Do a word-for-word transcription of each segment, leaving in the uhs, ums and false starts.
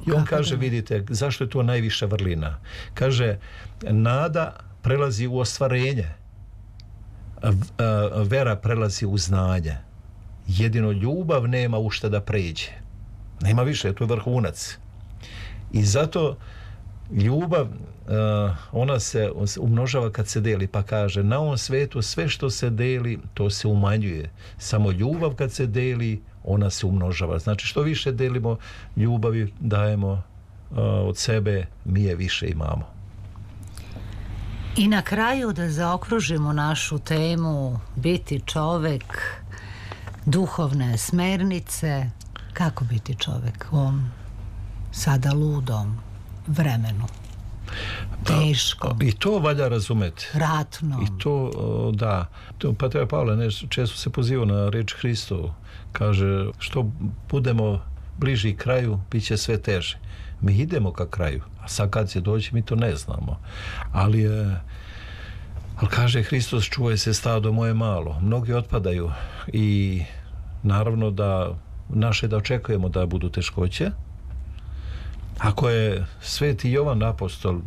I on kaže, vidite, zašto je to najviša vrlina? Kaže, nada prelazi u ostvarenje, vera prelazi u znanje. Jedino ljubav nema u šta da pređe. Nema više, to je vrhunac. I zato ljubav, ona se umnožava kad se deli, pa kaže, na ovom svetu sve što se deli, to se umanjuje. Samo ljubav kad se deli, ona se umnožava. Znači, što više delimo ljubavi, dajemo od sebe, mi je više imamo. I na kraju da zaokružimo našu temu biti čovek, duhovne smernice, kako biti čovek u ovom sada ludom vremenu, teškom, i to valja razumeti, ratnom. I to, da, pa treba Pavle nešto, često se poziva na reč Hristovu, kaže, što budemo bliži kraju, bit će sve teže. Mi idemo ka kraju, a sad kad će doći, mi to ne znamo. Ali, ali kaže Hristos, čuvaj se stado moje malo. Mnogi otpadaju i naravno da naše da očekujemo da budu teškoće. Ako je sveti Jovan apostol,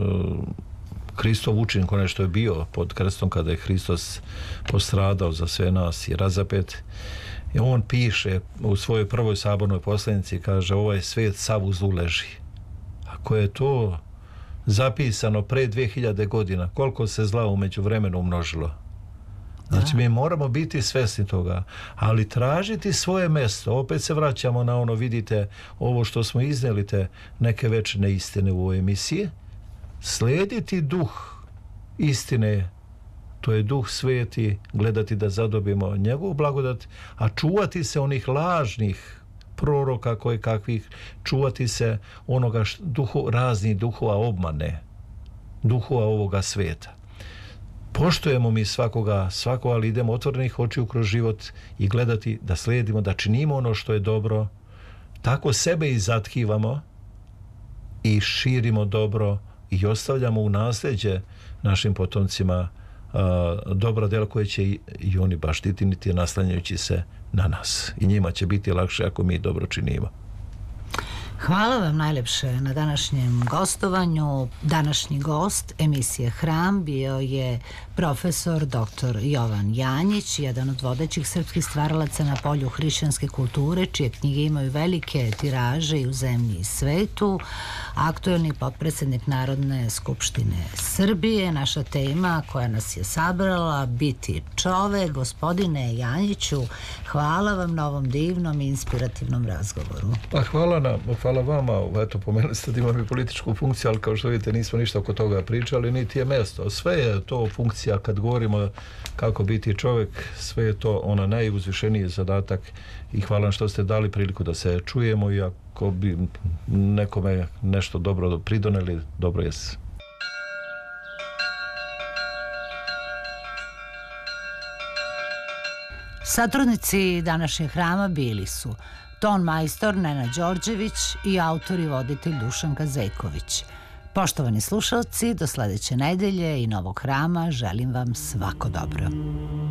Hristov učenik, onaj što je bio pod krstom kada je Hristos postradao za sve nas i razapet, i on piše u svojoj prvoj sabornoj poslanici, kaže, ovaj svijet sav u zlu leži. Ako je to zapisano pre dve hiljade godina, koliko se zla u međuvremenu umnožilo. Znači, mi moramo biti svjesni toga, ali tražiti svoje mjesto. Opet se vraćamo na ono, vidite, ovo što smo iznijeli, te neke večne istine u ovoj emisiji. Slijediti duh istine, to je duh sveti, gledati da zadobimo njegovu blagodat, a čuvati se onih lažnih proroka koje kakvih, čuvati se onoga š, duhu, raznih duhova obmane, duhova ovoga sveta. Poštujemo mi svakoga, svako, ali idemo otvorenih očiju kroz život i gledati da slijedimo, da činimo ono što je dobro, tako sebe i zatkivamo i širimo dobro i ostavljamo u nasljeđe našim potomcima Uh, dobra djela koje će i, i oni baštiti, niti naslanjajući se na nas. I njima će biti lakše ako mi dobro činimo. Hvala vam najlepše na današnjem gostovanju. Današnji gost emisije Hram bio je profesor doktor Jovan Janjić, jedan od vodećih srpskih stvaralaca na polju hrišćanske kulture, čije knjige imaju velike tiraže i u zemlji i svetu, aktuelni potpredsjednik Narodne skupštine Srbije. Naša tema koja nas je sabrala, biti čovek. Gospodine Janjiću, hvala vam na ovom divnom i inspirativnom razgovoru. Pa hvala nam, hvala vama, eto, pomenuli ste da imam i političku funkciju, ali kao što vidite nismo ništa oko toga pričali, niti je mjesto. Sve je to funkcija kad govorimo kako biti čovjek, sve je to ona najuzvišeniji zadatak i hvala što ste dali priliku da se čujemo i ako bi nekome nešto dobro pridoneli, dobro je. Satrudnici današnjeg Hrama bili su ton majstor Nenad Đorđević i autor i voditelj Dušan Kazejković. Poštovani slušalci, do sledeće nedelje i novog Hrama želim vam svako dobro.